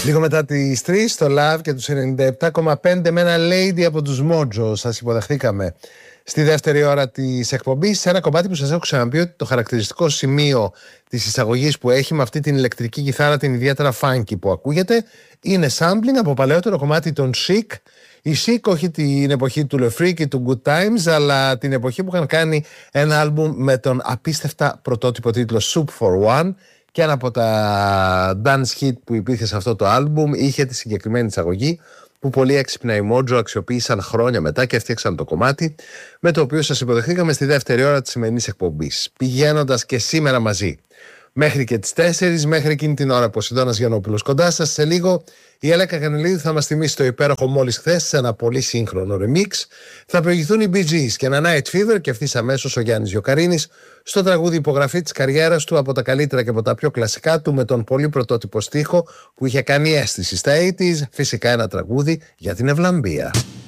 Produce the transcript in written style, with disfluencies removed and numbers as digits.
Λίγο μετά τις 3 στο Love και τους 97,5 με ένα Lady από τους Mojo. Σας υποδεχθήκαμε στη δεύτερη ώρα της εκπομπής σε ένα κομμάτι που σας έχω ξαναπεί ότι το χαρακτηριστικό σημείο της εισαγωγής που έχει με αυτή την ηλεκτρική κιθάρα, την ιδιαίτερα funky που ακούγεται, είναι sampling από παλαιότερο κομμάτι των Chic. Η Chic όχι την εποχή του Le Freak ή του Good Times, αλλά την εποχή που είχαν κάνει ένα άλμπουμ με τον απίστευτα πρωτότυπο τίτλο Soup for One. Και ένα από τα dance hit που υπήρχε σε αυτό το άλμπουμ είχε τη συγκεκριμένη εισαγωγή που πολύ έξυπνα οι Mojo αξιοποίησαν χρόνια μετά και έφτιαξαν το κομμάτι με το οποίο σας υποδεχθήκαμε στη δεύτερη ώρα της σημερινής εκπομπής, πηγαίνοντας και σήμερα μαζί μέχρι και τις 4, μέχρι εκείνη την ώρα Ποσειδώνας Γιαννόπουλος κοντά σας. Σε λίγο η Έλενα Κανελίδου θα μας θυμίσει το υπέροχο μόλις χθες σε ένα πολύ σύγχρονο remix. Θα προηγηθούν οι Bee Gees και ένα Night Fever και ευθύς αμέσως ο Γιάννης Γιοκαρίνης στο τραγούδι υπογραφή της καριέρας του, από τα καλύτερα και από τα πιο κλασικά του, με τον πολύ πρωτότυπο στίχο που είχε κάνει αίσθηση στα 80's, φυσικά ένα τραγούδι για την ευλαμπία.